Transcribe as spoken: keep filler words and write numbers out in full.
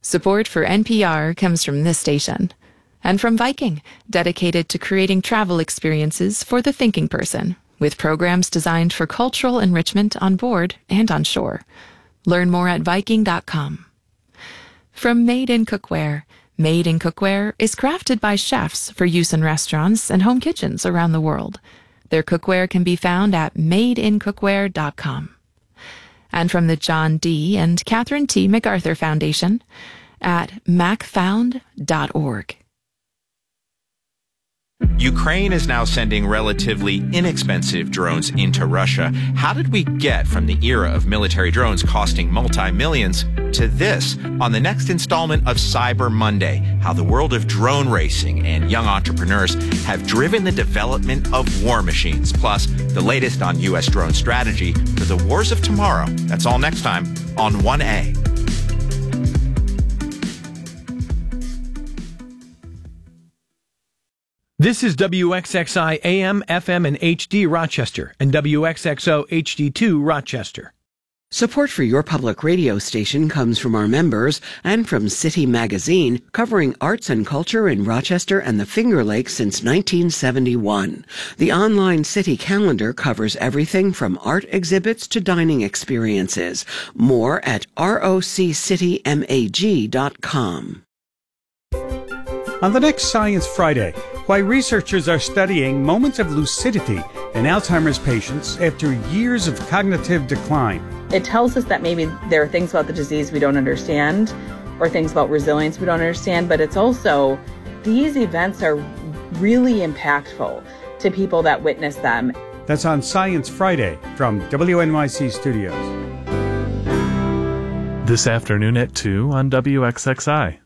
Support for N P R comes from this station and from Viking, dedicated to creating travel experiences for the thinking person, with programs designed for cultural enrichment on board and on shore. Learn more at Viking dot com. From Made in Cookware. Made in Cookware is crafted by chefs for use in restaurants and home kitchens around the world. Their cookware can be found at made in cookware dot com. And from the John D. and Catherine T. MacArthur Foundation at mac found dot org. Ukraine is now sending relatively inexpensive drones into Russia. How did we get from the era of military drones costing multi-millions to this on the next installment of Cyber Monday? How the world of drone racing and young entrepreneurs have driven the development of war machines. Plus, the latest on U S drone strategy for the wars of tomorrow. That's all next time on one A. This is W X X I A M, F M, and H D Rochester and W X X O H D two Rochester. Support for your public radio station comes from our members and from City Magazine, covering arts and culture in Rochester and the Finger Lakes since nineteen seventy-one. The online city calendar covers everything from art exhibits to dining experiences. More at roc city mag dot com. On the next Science Friday, why researchers are studying moments of lucidity in Alzheimer's patients after years of cognitive decline. It tells us that maybe there are things about the disease we don't understand or things about resilience we don't understand, but it's also these events are really impactful to people that witness them. That's on Science Friday from W N Y C Studios. This afternoon at two on W X X I.